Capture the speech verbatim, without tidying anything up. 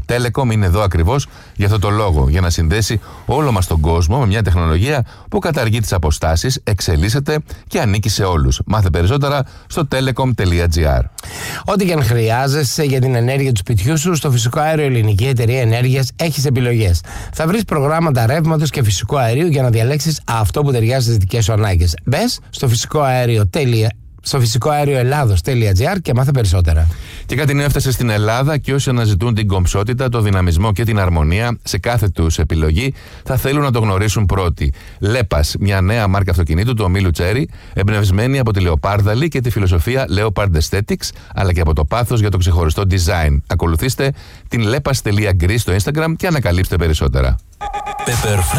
Telecom είναι εδώ ακριβώς για αυτό το λόγο, για να συνδέσει όλο μας τον κόσμο με μια τεχνολογία που καταργεί τις αποστάσεις, εξελίσσεται και ανήκει σε όλους. Μάθε περισσότερα στο telecom τελεία gr. Ό,τι και αν χρειάζεσαι για την ενέργεια του σπιτιού σου, στο Φυσικό Αέριο Ελληνική Εταιρεία Ενέργειας έχεις επιλογές. Θα βρεις προγράμματα ρεύματος και φυσικού αερίου για να διαλέξεις αυτό που ταιριάζει στις δικές σου ανάγκες. Μπες στο φυσικό αέριο. στο φυσικό αέριο ελλάδος τελεία gr και μάθε περισσότερα. Και κάτι νέο έφτασε στην Ελλάδα και όσοι αναζητούν την κομψότητα, το δυναμισμό και την αρμονία σε κάθε τους επιλογή θα θέλουν να το γνωρίσουν πρώτοι. Λέπας, μια νέα μάρκα αυτοκινήτου του ομίλου Cherry, εμπνευσμένη από τη λεοπάρδαλη και τη φιλοσοφία Leopard Aesthetics, αλλά και από το πάθος για το ξεχωριστό design. Ακολουθήστε την lepas τελεία greece στο Instagram και ανακαλύψτε περισσότερα.